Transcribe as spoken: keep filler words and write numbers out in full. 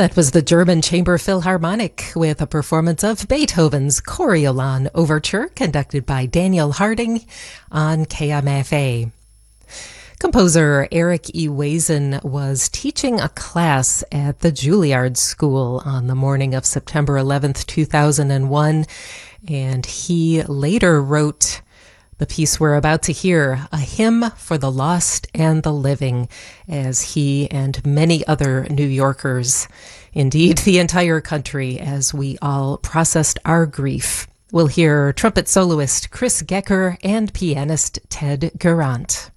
That was the German Chamber Philharmonic with a performance of Beethoven's Coriolan Overture, conducted by Daniel Harding on K M F A. Composer Eric E. Wazen was teaching a class at the Juilliard School on the morning of September eleventh, two thousand one, and he later wrote the piece we're about to hear, A Hymn for the Lost and the Living, as he and many other New Yorkers, indeed the entire country, as we all processed our grief. We'll hear trumpet soloist Chris Gecker and pianist Ted Garant.